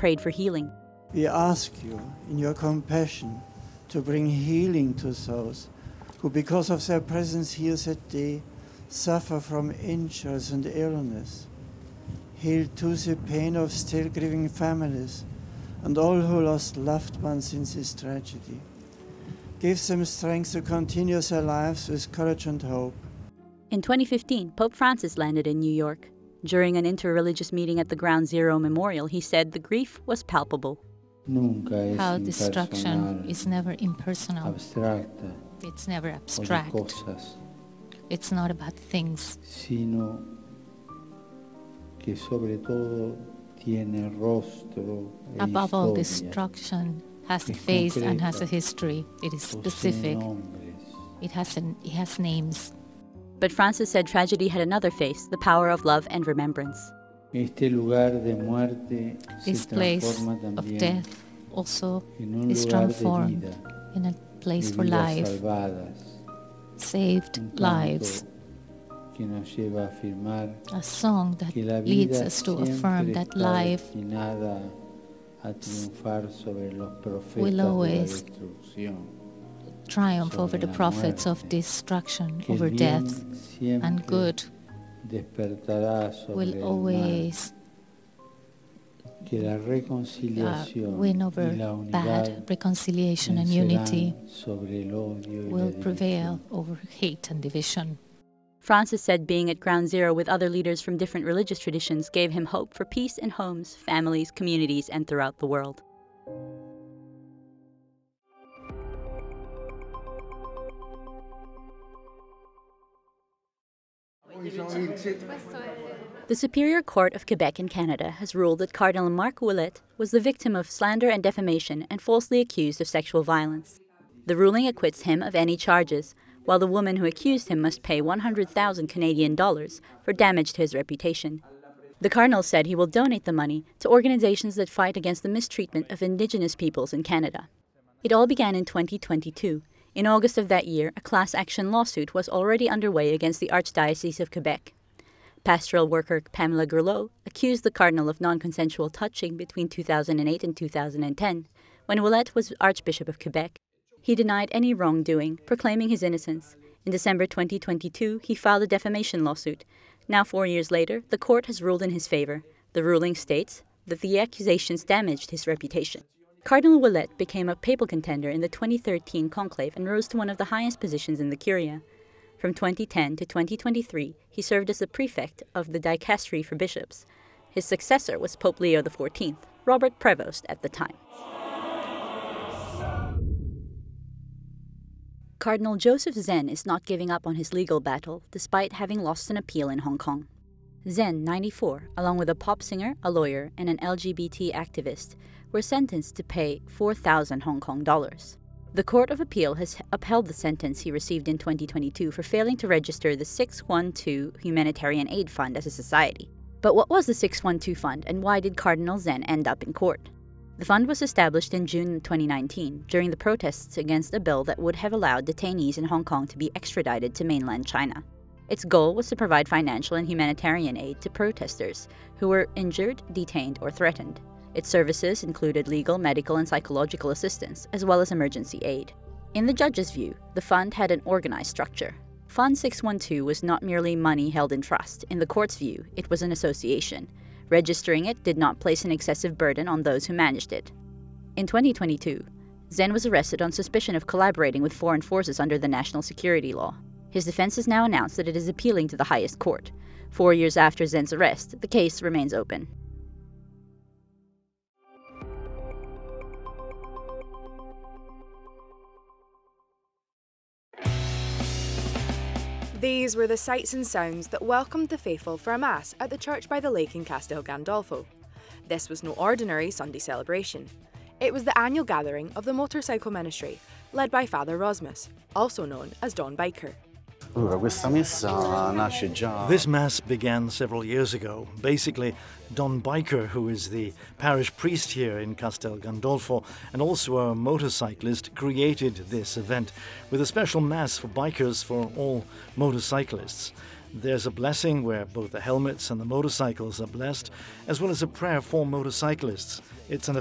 prayed for healing. We ask you, in your compassion, to bring healing to those who, because of their presence here that day, suffer from injuries and illness. Heal too the pain of still grieving families and all who lost loved ones in this tragedy. Give them strength to continue their lives with courage and hope. In 2015, Pope Francis landed in New York. During an interreligious meeting at the Ground Zero Memorial, he said the grief was palpable. How destruction is never impersonal. It's never abstract. It's not about things. Above all, destruction has a face and has a history. It is specific. It has names. But Francis said tragedy had another face, the power of love and remembrance. This place of death also is transformed in a place for life, saved lives. A song that leads us to affirm that life will always triumph over the prophets of destruction, over death, and good will always win over bad. Reconciliation and unity will prevail over hate and division. Francis said being at Ground Zero with other leaders from different religious traditions gave him hope for peace in homes, families, communities, and throughout the world. The Superior Court of Quebec in Canada has ruled that Cardinal Marc Ouellet was the victim of slander and defamation and falsely accused of sexual violence. The ruling acquits him of any charges, while the woman who accused him must pay 100,000 Canadian dollars for damage to his reputation. The Cardinal said he will donate the money to organizations that fight against the mistreatment of Indigenous peoples in Canada. It all began in 2022. In August of that year, a class action lawsuit was already underway against the Archdiocese of Quebec. Pastoral worker Pamela Gerlot accused the Cardinal of non-consensual touching between 2008 and 2010, when Ouellet was Archbishop of Quebec. He denied any wrongdoing, proclaiming his innocence. In December 2022, he filed a defamation lawsuit. Now, 4 years later, the court has ruled in his favor. The ruling states that the accusations damaged his reputation. Cardinal Ouellet became a papal contender in the 2013 conclave and rose to one of the highest positions in the Curia. From 2010 to 2023, he served as the prefect of the Dicastery for Bishops. His successor was Pope Leo XIV, Robert Prevost at the time. Cardinal Joseph Zen is not giving up on his legal battle, despite having lost an appeal in Hong Kong. Zen, 94, along with a pop singer, a lawyer, and an LGBT activist, were sentenced to pay 4,000 Hong Kong dollars. The Court of Appeal has upheld the sentence he received in 2022 for failing to register the 612 Humanitarian Aid Fund as a society. But what was the 612 Fund, and why did Cardinal Zen end up in court? The fund was established in June 2019 during the protests against a bill that would have allowed detainees in Hong Kong to be extradited to mainland China. Its goal was to provide financial and humanitarian aid to protesters who were injured, detained, or threatened. Its services included legal, medical, and psychological assistance, as well as emergency aid. In the judge's view, the fund had an organized structure. Fund 612 was not merely money held in trust. In the court's view, it was an association. Registering it did not place an excessive burden on those who managed it. In 2022, Zen was arrested on suspicion of collaborating with foreign forces under the national security law. His defense has now announced that it is appealing to the highest court. 4 years after Zen's arrest, the case remains open. These were the sights and sounds that welcomed the faithful for a Mass at the church by the lake in Castel Gandolfo. This was no ordinary Sunday celebration. It was the annual gathering of the motorcycle ministry, led by Father Rosmus, also known as Don Biker. This Mass began several years ago. Basically, Don Biker, who is the parish priest here in Castel Gandolfo and also a motorcyclist, created this event with a special Mass for bikers for all motorcyclists. There's a blessing where both the helmets and the motorcycles are blessed, as well as a prayer for motorcyclists. It's an